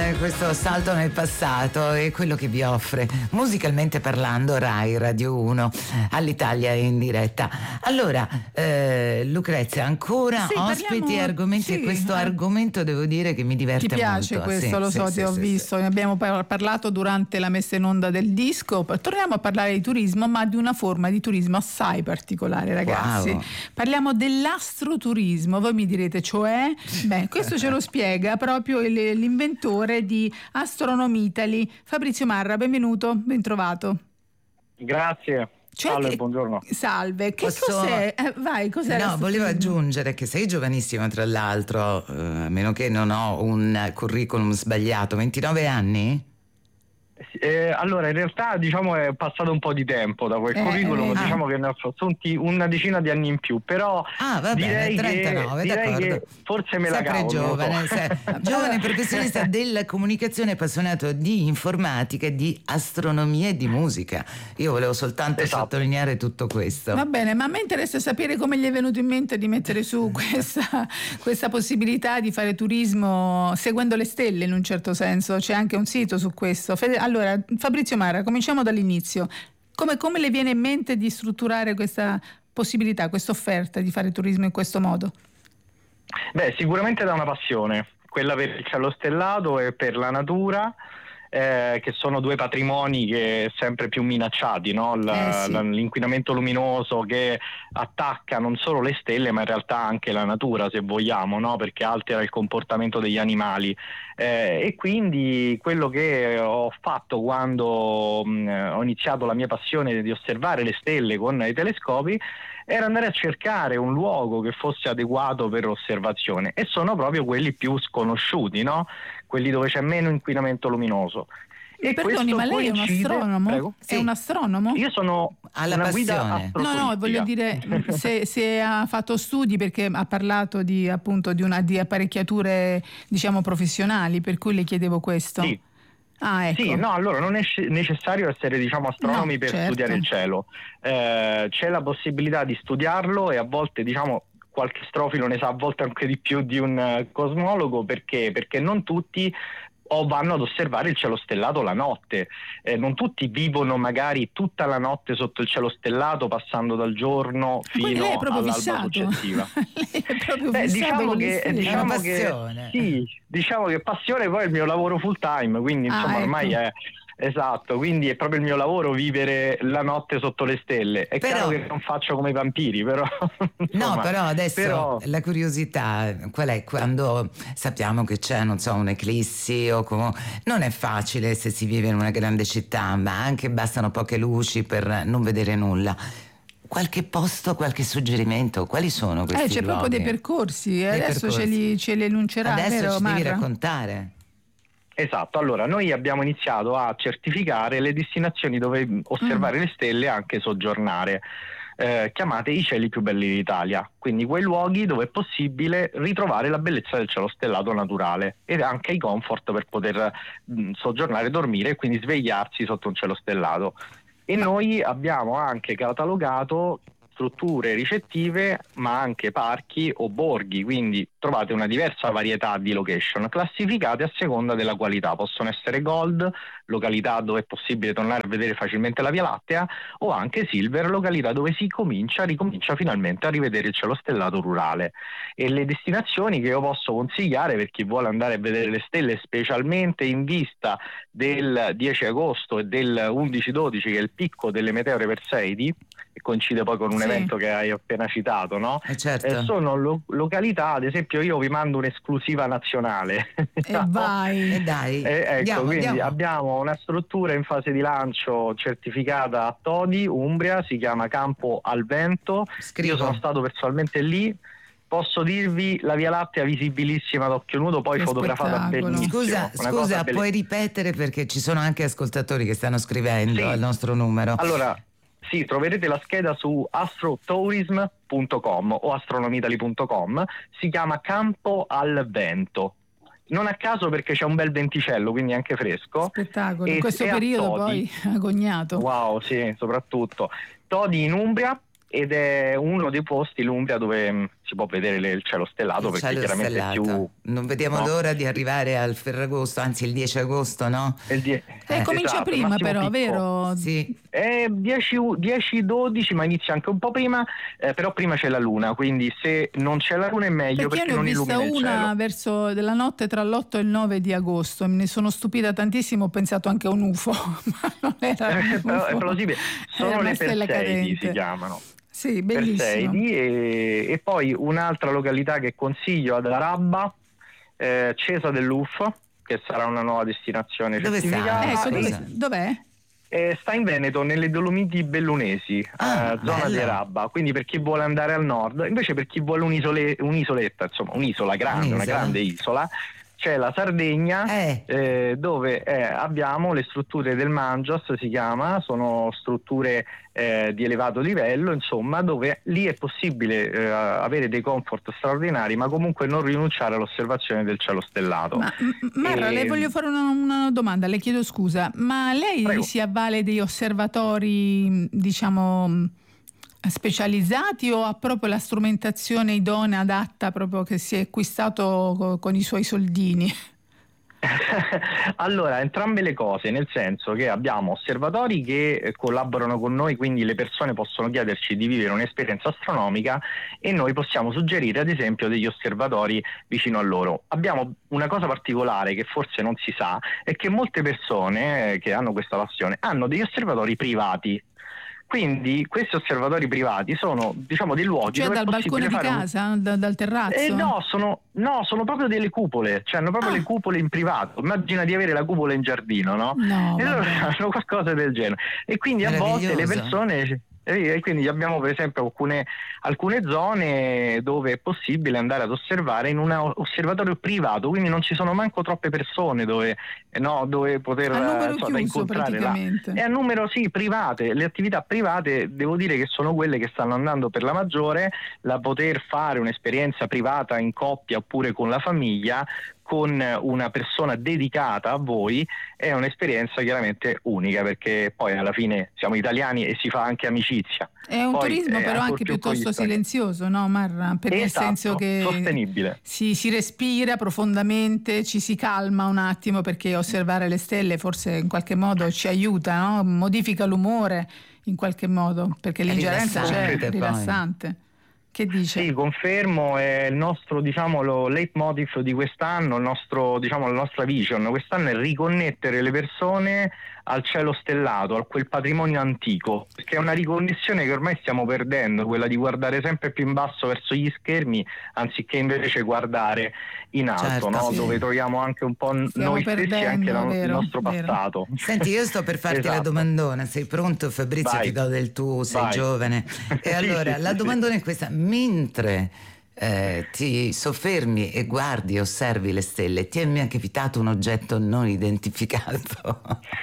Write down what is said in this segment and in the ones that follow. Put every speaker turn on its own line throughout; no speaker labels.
questo salto nel passato e quello che vi offre musicalmente parlando Rai Radio 1 all'Italia in diretta. Allora, Lucrezia, ancora
sì,
ospiti e argomenti, e questo argomento devo dire che mi diverte molto.
Ti piace questo, lo so, ti ho visto, ne abbiamo parlato durante la messa in onda del disco. Torniamo a parlare di turismo, ma di una forma di turismo assai particolare, ragazzi.
Wow.
Parliamo dell'astroturismo. Voi mi direte, cioè? Beh, questo ce lo spiega proprio l'inventore di Astronomy Italy, Fabrizio Marra. Benvenuto, ben trovato.
Grazie. Salve, buongiorno.
Salve, cos'è? Vai, cos'è?
No, volevo aggiungere che sei giovanissimo, tra l'altro, a meno che non ho un curriculum sbagliato, 29 anni?
Allora, in realtà diciamo è passato un po' di tempo da quel curriculum, diciamo che ne ho assunti una decina di anni in più, però
va
direi
bene, 39,
direi che forse me la cavo.
Giovane, giovane professionista della comunicazione, appassionato di informatica, di astronomia e di musica. Io volevo soltanto sottolineare tutto questo.
Va bene, ma a me interessa sapere come gli è venuto in mente di mettere su questa possibilità di fare turismo seguendo le stelle, in un certo senso. C'è anche un sito su questo. Allora, Fabrizio Marra, cominciamo dall'inizio. Come le viene in mente di strutturare questa possibilità, questa offerta di fare turismo in questo modo?
Beh, sicuramente da una passione, quella per il cielo stellato e per la natura, che sono due patrimoni che sempre più minacciati, no? L'inquinamento luminoso che attacca non solo le stelle ma in realtà anche la natura, se vogliamo, no? Perché altera il comportamento degli animali, e quindi quello che ho fatto quando ho iniziato la mia passione di osservare le stelle con i telescopi era andare a cercare un luogo che fosse adeguato per osservazione, e sono proprio quelli più sconosciuti, no? Quelli dove c'è meno inquinamento luminoso.
E perdoni, ma lei è un astronomo?
Prego?
È un astronomo?
Io sono una guida astroturistica.
No, voglio dire, se ha fatto studi, perché ha parlato di apparecchiature, diciamo, professionali, per cui le chiedevo questo.
Sì.
Ecco.
Sì, no, allora non è necessario essere, diciamo, astronomi per studiare il cielo. C'è la possibilità di studiarlo, e a volte, diciamo, qualche strofilo ne sa a volte anche di più di un cosmologo, perché non tutti vanno ad osservare il cielo stellato la notte, non tutti vivono magari tutta la notte sotto il cielo stellato, passando dal giorno fino all'alba successiva.
Lei è proprio fissato
diciamo che passione poi è il mio lavoro full time, quindi insomma ormai è esatto, quindi è proprio il mio lavoro vivere la notte sotto le stelle. È chiaro che non faccio come i vampiri, però insomma,
no, però adesso la curiosità qual è? Quando sappiamo che c'è, non so, un'eclissi non è facile se si vive in una grande città, ma anche bastano poche luci per non vedere nulla. Qualche posto, qualche suggerimento? Quali sono questi
c'è
luoghi?
Proprio dei percorsi, adesso ce li annuncerà,
adesso
vero,
ci
Marra?
devi raccontare.
Esatto, allora noi abbiamo iniziato a certificare le destinazioni dove osservare le stelle e anche soggiornare, chiamate i cieli più belli d'Italia, quindi quei luoghi dove è possibile ritrovare la bellezza del cielo stellato naturale ed anche i comfort per poter soggiornare, dormire e quindi svegliarsi sotto un cielo stellato. E noi abbiamo anche catalogato strutture ricettive, ma anche parchi o borghi, quindi trovate una diversa varietà di location classificate a seconda della qualità. Possono essere gold, località dove è possibile tornare a vedere facilmente la Via Lattea, o anche silver, località dove ricomincia finalmente a rivedere il cielo stellato rurale. E le destinazioni che io posso consigliare per chi vuole andare a vedere le stelle, specialmente in vista del 10 agosto e del 11-12, che è il picco delle meteore Perseidi, che coincide poi con un evento che hai appena citato, no?
Certo.
Sono località, ad esempio io vi mando un'esclusiva nazionale.
Vai.
Dai.
Quindi abbiamo una struttura in fase di lancio certificata a Todi, Umbria, si chiama Campo al Vento. Io sono stato personalmente lì. Posso dirvi la Via Lattea visibilissima ad occhio nudo, poi fotografata benissimo.
Scusa, puoi ripetere, perché ci sono anche ascoltatori che stanno scrivendo al nostro numero.
Allora, sì, troverete la scheda su astrotourism.com o astronomitaly.com, si chiama Campo al Vento. Non a caso, perché c'è un bel venticello, quindi anche fresco.
Spettacolo, in questo periodo poi agognato.
Wow, sì, soprattutto. Todi in Umbria, ed è uno dei posti, l'Umbria, dove si può vedere il cielo stellato,
il
perché
cielo
chiaramente
stellato.
più...
Non vediamo l'ora di arrivare al Ferragosto, anzi il 10 agosto, no?
Comincia
esatto,
prima però, vero?
Sì.
10-12, ma inizia anche un po' prima, però prima c'è la luna, quindi se non c'è la luna è meglio, perché
io
non
ne ho vista
illumina il cielo.
una verso della notte tra l'8 e il 9 di agosto, me ne sono stupita tantissimo, ho pensato anche a un UFO, ma non era un UFO.
È plausibile, sono le Perseidi, si chiamano.
Sì, bellissimo.
Perseidi, e poi un'altra località che consiglio ad Arabba, Cesa dell'Uff, che sarà una nuova destinazione certificata.
Dov'è?
Sta in Veneto, nelle Dolomiti Bellunesi, zona di Arabba, quindi per chi vuole andare al nord. Invece per chi vuole un'isoletta, insomma un'isola grande, una grande isola, c'è la Sardegna, dove abbiamo le strutture del Mangios, si chiama, sono strutture di elevato livello, insomma, dove lì è possibile avere dei comfort straordinari, ma comunque non rinunciare all'osservazione del cielo stellato.
Marra, le voglio fare una domanda, le chiedo scusa, ma lei
Prego.
si avvale dei osservatori, diciamo, specializzati, o ha proprio la strumentazione idonea, adatta, proprio che si è acquistato con i suoi soldini?
Allora, entrambe le cose, nel senso che abbiamo osservatori che collaborano con noi, quindi le persone possono chiederci di vivere un'esperienza astronomica e noi possiamo suggerire ad esempio degli osservatori vicino a loro. Abbiamo una cosa particolare che forse non si sa, è che molte persone che hanno questa passione hanno degli osservatori privati. Quindi questi osservatori privati sono, diciamo, dei luoghi dove
dal
è
balcone di casa, dal terrazzo?
Sono proprio delle cupole, cioè hanno proprio le cupole in privato. Immagina di avere la cupola in giardino, no? E loro hanno qualcosa del genere. E quindi a volte le persone... E quindi abbiamo per esempio alcune zone dove è possibile andare ad osservare in un osservatorio privato, quindi non ci sono manco troppe persone dove poter
a numero chiuso,
incontrare
praticamente.
È a numero private. Le attività private devo dire che sono quelle che stanno andando per la maggiore, la poter fare un'esperienza privata in coppia oppure con la famiglia, con una persona dedicata a voi, è un'esperienza chiaramente unica, perché poi alla fine siamo italiani e si fa anche amicizia.
È un turismo però anche piuttosto silenzioso, no Marra? Nel senso che
sostenibile.
Si respira profondamente, ci si calma un attimo, perché osservare le stelle forse in qualche modo ci aiuta, no? Modifica l'umore in qualche modo, perché l'ingerenza è rilassante. Che dice?
Sì, confermo, è il nostro, lo leitmotiv di quest'anno, la nostra vision quest'anno è riconnettere le persone al cielo stellato, a quel patrimonio antico, perché è una riconnessione che ormai stiamo perdendo, quella di guardare sempre più in basso verso gli schermi, anziché invece guardare in alto, no? Dove troviamo anche un po' noi stessi e anche il nostro passato.
Senti, io sto per farti la domandona, sei pronto Fabrizio?
Vai.
Ti do del tu, sei
Vai.
giovane. E allora, la domandona è questa: mentre ti soffermi e guardi e osservi le stelle, ti è mai capitato un oggetto non identificato?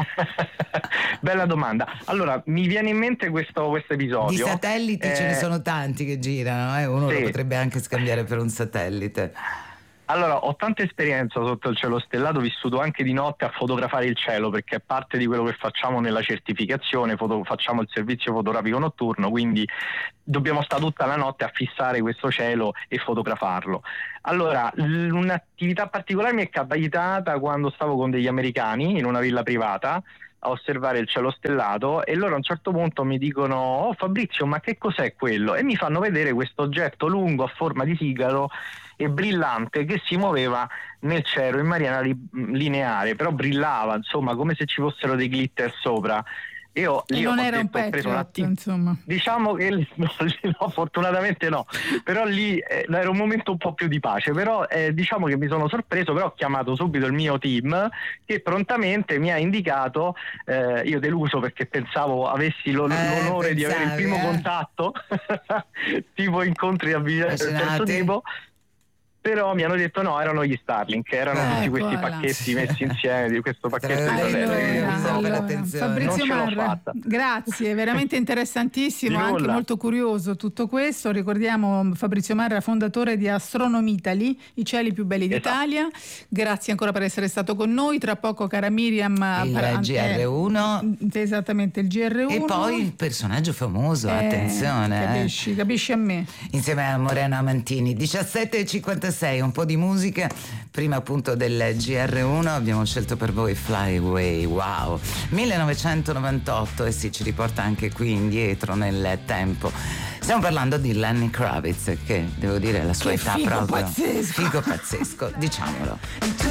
Bella domanda. Allora, mi viene in mente questo episodio.
Di satelliti ce ne sono tanti che girano, uno lo potrebbe anche scambiare per un satellite.
Allora, ho tanta esperienza sotto il cielo stellato, ho vissuto anche di notte a fotografare il cielo, perché è parte di quello che facciamo nella certificazione, facciamo il servizio fotografico notturno, quindi dobbiamo stare tutta la notte a fissare questo cielo e fotografarlo. Allora, un'attività particolare mi è capitata quando stavo con degli americani in una villa privata a osservare il cielo stellato, e loro a un certo punto mi dicono: "Oh Fabrizio, ma che cos'è quello?" E mi fanno vedere questo oggetto lungo a forma di sigaro e brillante che si muoveva nel cielo in maniera lineare, però brillava, insomma, come se ci fossero dei glitter sopra. Io lì
non era un Patriot, insomma.
Diciamo che no, fortunatamente no, però lì era un momento un po' più di pace, però diciamo che mi sono sorpreso, però ho chiamato subito il mio team che prontamente mi ha indicato, io deluso perché pensavo avessi l'onore di avere il primo contatto tipo incontri a terzo tipo. però mi hanno detto no, erano gli Starlink, erano tutti questi pacchetti messi insieme di questo pacchetto.
Fabrizio Marra, grazie, veramente interessantissimo, anche molto curioso tutto questo. Ricordiamo Fabrizio Marra, fondatore di Astronomy Italy, i cieli più belli d'Italia. Grazie ancora per essere stato con noi. Tra poco, cara Miriam,
il GR1,
esattamente, il GR1,
e poi il personaggio famoso, attenzione,
capisci a me,
insieme a Morena Mantini. 17:56, un po' di musica prima appunto del GR1. Abbiamo scelto per voi Fly Away, wow, 1998, e sì, ci riporta anche qui indietro nel tempo. Stiamo parlando di Lenny Kravitz, che devo dire la sua età proprio
pazzesco.
figo pazzesco, diciamolo.